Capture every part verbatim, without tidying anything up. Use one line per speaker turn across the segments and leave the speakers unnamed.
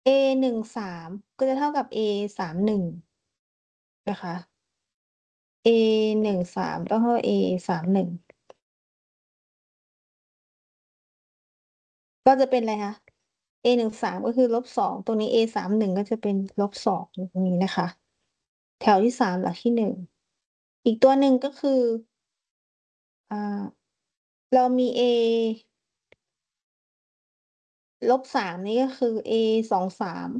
a หนึ่งสามก็จะเท่ากับ a สามหนึ่งนะคะ a หนึ่งสามต้องเท่ากับ a สามหนึ่งก็จะเป็นอะไรคะ a หนึ่งสามก็คือลบสองตรงนี้ a สามหนึ่งก็จะเป็นลบสองตรงนี้นะคะแถวที่สามหลักที่หนึ่งอีกตัวหนึ่งก็คืออ่าเรามี a ลบสามนี่ก็คือ a สองสาม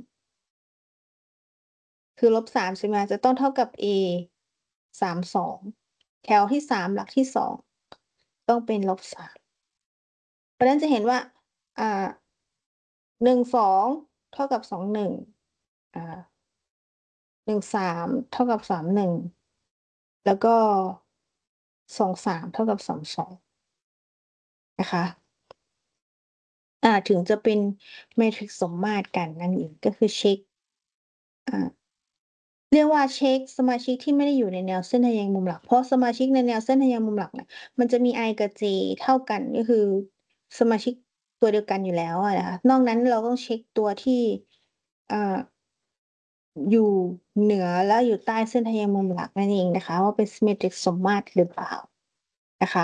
คือลบสามใช่ไหมจะต้องเท่ากับ a สามสองแถวที่สามหลักที่สองต้องเป็นลบสามเพราะฉะนั้นจะเห็นว่าอ่าหนึ่งสองเท่ากับสองหนึ่งอ่าหนึ่งสามเท่ากับสามหนึ่งแล้วก็สองสามเท่ากับสองสองนะคะอ่าถึงจะเป็นแมทริกซ์สมมาตรกันนั่นเองก็คือเช็กอ่า เรียกว่าเช็กสมาชิกที่ไม่ได้อยู่ในแนวเส้นทแยงมุมหลักเพราะสมาชิกในแนวเส้นทแยงมุมหลักเนี่ยมันจะมี i กับ j เท่ากันก็คือสมาชิกตัวเดียวกันอยู่แล้วอะนะคะนอกนั้นเราต้องเช็กตัวที่อ่าอยู่เหนือและอยู่ใต้เส้นทแยงมุมหลักนั่นเองนะคะว่าเป็น symmetric สมมาตรหรือเปล่านะคะ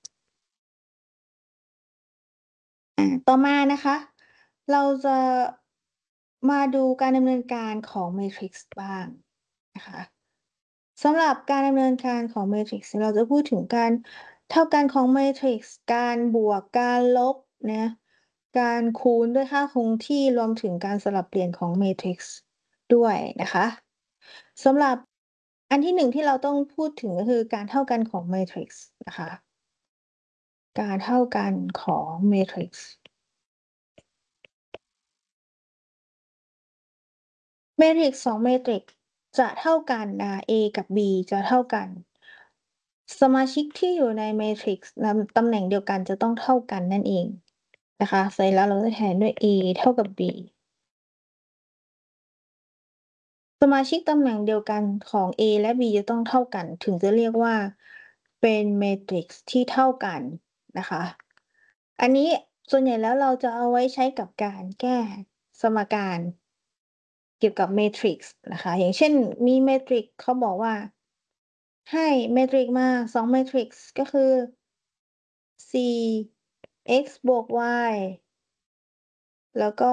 อ่าต่อมานะคะเราจะมาดูการดำเนินการของเมทริกซ์บ้างนะคะ สำหรับการดำเนินการของเมทริกซ์เราจะพูดถึงการเท่ากันของเมทริกซ์การบวกการลบนะการคูณด้วยค่าคงที่รวมถึงการสลับเปลี่ยนของเมทริกซ์ด้วยนะคะสำหรับอันที่หนึ่งที่เราต้องพูดถึงก็คือการเท่ากันของเมทริกซ์นะคะการเท่ากันของเมทริกซ์เมทริกซ์สองเมทริกซ์จะเท่ากันนะ A กับ B จะเท่ากันสมาชิกที่อยู่ในเมทริกซ์นำตำแหน่งเดียวกันจะต้องเท่ากันนั่นเอง นะคะเสร็จแล้วเราจะแทนด้วย a เท่ากับ b สมาชิกตำแหน่งเดียวกันของ a และ b จะต้องเท่ากันถึงจะเรียกว่าเป็นเมทริกซ์ที่เท่ากันนะคะอันนี้ส่วนใหญ่แล้วเราจะเอาไว้ใช้กับการแก้สมการเกี่ยวกับเมทริกซ์นะคะอย่างเช่นมีเมทริกซ์เขาบอกว่าให้เมทริกซ์มาสองเมทริกซ์ก็คือ สี่ x บวก y แล้วก็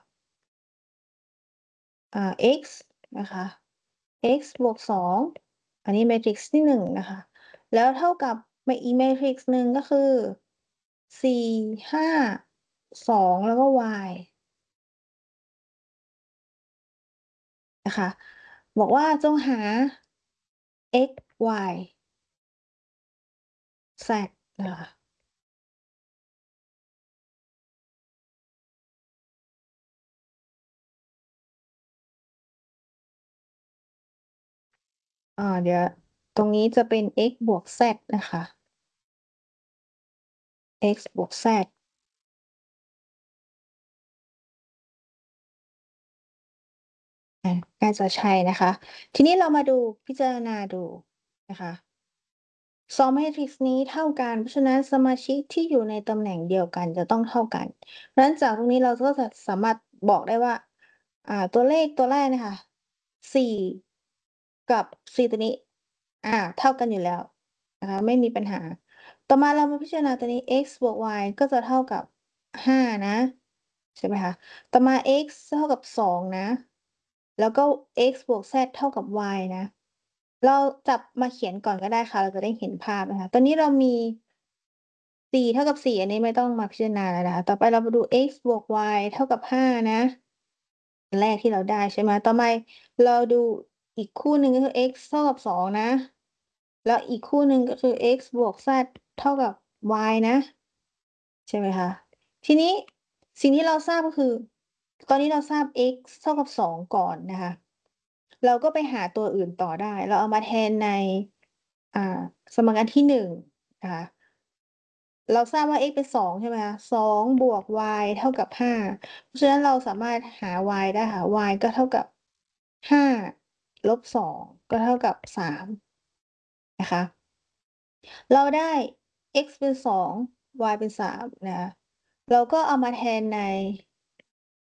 อ่า x นะคะ x บวกสองอันนี้แมทริกซ์ที่หนึ่งนะคะแล้วเท่ากับมาอีกแมทริกซ์หนึ่งก็คือสี่ ห้า สองแล้วก็ y นะคะบอกว่าจงหา x y z นะคะอ่าเดี๋ยวตรงนี้จะเป็น x บวก z นะคะ x บวก z อ่าน่าจะใช่นะคะทีนี้เรามาดูพิจารณาดูนะคะ สองแมทริกซ์นี้เท่ากันเพราะฉะนั้นสมาชิกที่อยู่ในตำแหน่งเดียวกันจะต้องเท่ากันเพราะฉะนั้นจากตรงนี้เราก็จะสามารถบอกได้ว่าอ่าตัวเลขตัวแรกเนี่ยค่ะสี่กับสี่ตัวนี้อ่าเท่ากันอยู่แล้วนะคะไม่มีปัญหาต่อมาเรามาพิจารณาตัวนี้ x บวก y ก็จะเท่ากับห้านะใช่ไหมคะต่อมา x เท่ากับสองนะแล้วก็ x บวก z เท่ากับ y นะ เราจับมาเขียนก่อนก็ได้ค่ะเราจะได้เห็นภาพนะคะตอนนี้เรามีสี่เท่ากับสี่อันนี้ไม่ต้องมาพิจารณาแล้วนะคะต่อไปเรามาดู x บวก y เท่ากับห้านะอันแรกที่เราได้ใช่ไหมต่อไปเราดูอีกคู่หนึ่งก็คือ x เท่ากับสองนะแล้วอีกคู่หนึ่งก็คือ x บวก z เท่ากับ y นะใช่ไหมคะทีนี้สิ่งที่เราทราบก็คือตอนนี้เราทราบ x เท่ากับสองก่อนนะคะเราก็ไปหาตัวอื่นต่อได้เราเอามาแทนในอ่าสมการที่หนึ่งนะคะเราทราบว่า x เป็นสองใช่ไหมคะสองบวก y เท่ากับห้าเพราะฉะนั้นเราสามารถหา y ได้ค่ะ y ก็เท่ากับห้าลบสองก็เท่ากับสามนะคะเราได้ x เป็นสอง y เป็นสามนะคะเราก็เอามาแทนใน